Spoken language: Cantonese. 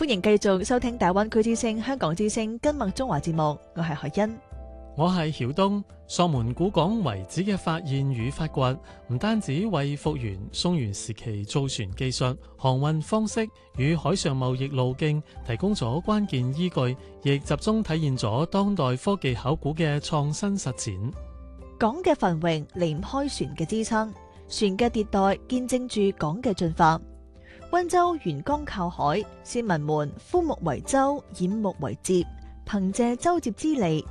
歡迎繼續收聽大灣區之聲、香港之聲跟麥中華節目，我係海欣。 我係曉東。索門古港遺址嘅發現與發掘，唔單止為復原宋元時期造船技術、航運方式與海上貿易路徑提供咗關鍵依據，亦集中體現咗當代科技考古嘅創新實踐。 港嘅繁榮離唔開船嘅支撐，船嘅迭代見證住港嘅進化。溫州沿江靠海，先民們夫木為舟，偃木為楫，憑借舟楫之利